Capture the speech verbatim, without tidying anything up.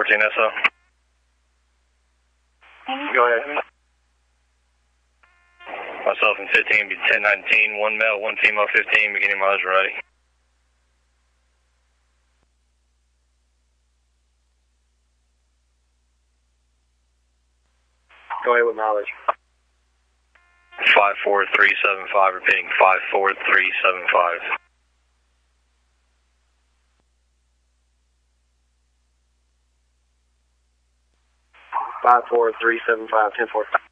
fourteen S O. Go ahead. Myself and fifteen be ten nineteen, one male, one female, fifteen, beginning mileage ready. Go ahead with mileage. five four three seven five, repeating five four three seven five. five four three seven five, ten four.